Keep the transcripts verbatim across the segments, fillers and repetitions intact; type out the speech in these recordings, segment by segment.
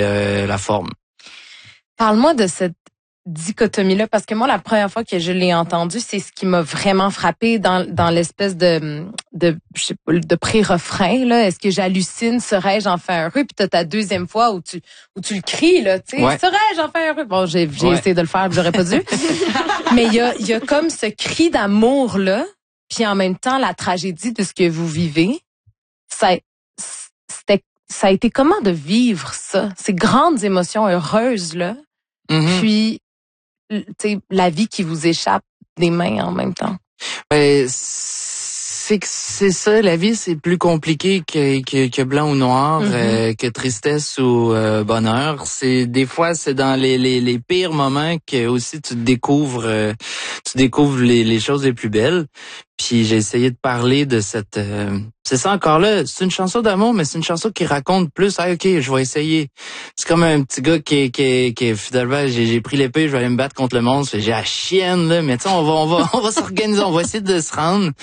euh, la forme. Parle-moi de cette dichotomie-là, parce que moi, la première fois que je l'ai entendu, c'est ce qui m'a vraiment frappé dans dans l'espèce de de je sais pas, de pré-refrain là. Est-ce que j'hallucine, serais-je enfin heureux? Puis t'as ta deuxième fois où tu où tu le cries là, tu sais, Ouais. serais-je enfin heureux? Bon, j'ai j'ai Ouais. essayé de le faire, mais j'aurais pas dû. Mais il y a il y a comme ce cri d'amour là, puis en même temps la tragédie de ce que vous vivez. Ça c'était ça a été comment de vivre ça, ces grandes émotions heureuses là, Mm-hmm. puis tu sais, la vie qui vous échappe des mains en même temps. Ben, c'est que c'est ça, la vie c'est plus compliqué que que, que blanc ou noir, Mm-hmm. euh, que tristesse ou euh, bonheur. C'est des fois c'est dans les les les pires moments que aussi tu découvres euh, tu découvres les les choses les plus belles. Puis j'ai essayé de parler de cette euh, c'est ça encore là, c'est une chanson d'amour, mais c'est une chanson qui raconte plus. Ah ok, je vais essayer. C'est comme un petit gars qui qui qui finalement j'ai j'ai pris l'épée, je vais aller me battre contre le monstre. J'ai la chienne là, mais tu sais on va on va on va s'organiser, on va essayer de se rendre.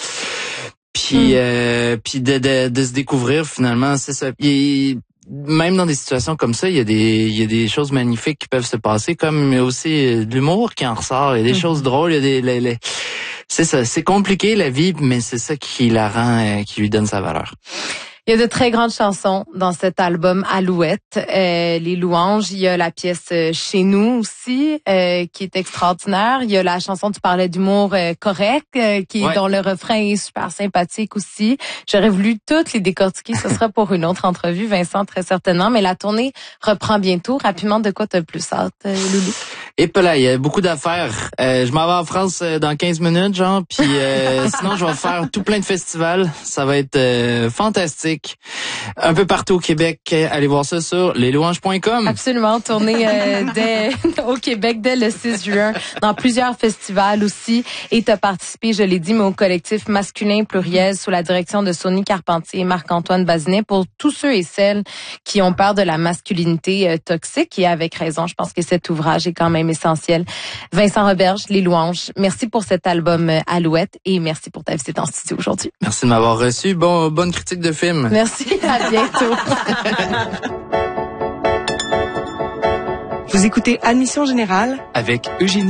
Puis Mm. euh, puis de, de de se découvrir finalement, c'est ça. Puis même dans des situations comme ça, il y a des il y a des choses magnifiques qui peuvent se passer, comme aussi de l'humour qui en ressort. Il y a des mm. choses drôles, il y a des les, les, c'est ça, c'est compliqué la vie, mais c'est ça qui la rend, euh, qui lui donne sa valeur. Il y a de très grandes chansons dans cet album Alouette. Euh, les louanges, il y a la pièce euh, Chez nous aussi, euh, qui est extraordinaire. Il y a la chanson, tu parlais d'humour euh, correct, euh, qui ouais. dont le refrain est super sympathique aussi. J'aurais voulu toutes les décortiquer. Ce sera pour une autre entrevue, Vincent, très certainement. Mais la tournée reprend bientôt. Rapidement, de quoi t'as le plus hâte, euh, Loulou? Et puis là, il y a beaucoup d'affaires. Euh, je m'en vais en France euh, dans quinze minutes, genre. Puis euh, sinon, je vais faire tout plein de festivals. Ça va être euh, fantastique. Un peu partout au Québec. Allez voir ça sur les louanges point com. Absolument. Tournée euh, dès, au Québec dès le six juin dans plusieurs festivals aussi. Et tu as participé, je l'ai dit, mais au collectif masculin pluriel sous la direction de Sonny Carpentier et Marc-Antoine Bazinet pour tous ceux et celles qui ont peur de la masculinité euh, toxique. Et avec raison, je pense que cet ouvrage est quand même essentiel. Vincent Roberge, Les Louanges, merci pour cet album euh, Alouette et merci pour ta visite en studio aujourd'hui. Merci de m'avoir reçu. Bon, bonne critique de film. Merci, à bientôt. Vous écoutez Admission Générale avec Eugénie.